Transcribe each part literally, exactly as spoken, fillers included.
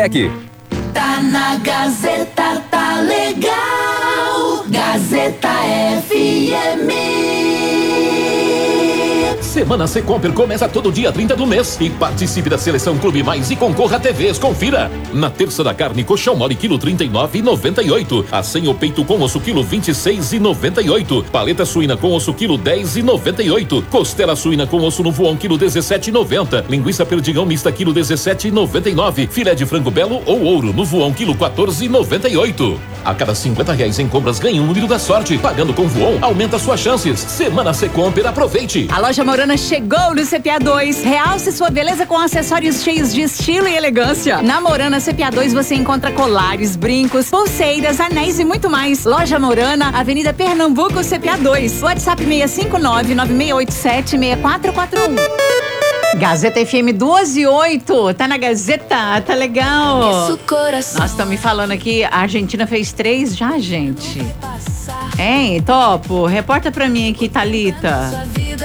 Aqui. Tá na Gazeta, tá legal. Gazeta F M. Semana Secomper começa todo dia trinta do mês e participe da Seleção Clube Mais e concorra a T Vs. Confira. Na terça da carne, colchão mole quilo trinta e nove e noventa e oito. Acém ou peito com osso quilo vinte e seis e noventa e oito. Paleta suína com osso quilo dez e noventa e oito. Costela suína com osso no voão quilo dezessete e noventa. Linguiça perdigão mista quilo dezessete e noventa e nove. Filé de frango belo ou ouro no voão quilo quatorze e noventa e oito. A cada cinquenta reais em compras ganhe um número da sorte. Pagando com voão aumenta suas chances. Semana Secomper, aproveite. A loja Morana chegou no C P A dois. Realce sua beleza com acessórios cheios de estilo e elegância. Na Morana C P A dois você encontra colares, brincos, pulseiras, anéis e muito mais. Loja Morana, Avenida Pernambuco, C P A dois. WhatsApp seis cinco nove, nove seis oito sete, seis quatro quatro um. Gazeta F M doze e oito, tá na Gazeta, tá legal. Nós estamos falando aqui, a Argentina fez três já, gente. Hein, Topo? Reporta pra mim aqui, Thalita.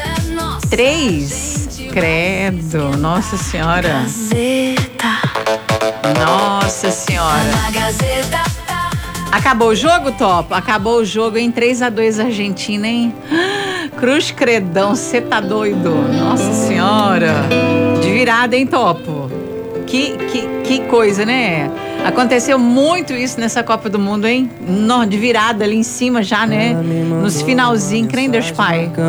Três? Credo, nossa senhora. Nossa senhora. Acabou o jogo, Topo? Acabou o jogo em três a dois Argentina, hein? Cruz Credão, você tá doido? Nossa senhora. De virada, hein, Topo? Que, que, que coisa, né? Aconteceu muito isso nessa Copa do Mundo, hein? No, de virada ali em cima já, né? Nos finalzinhos, crê em Deus Pai.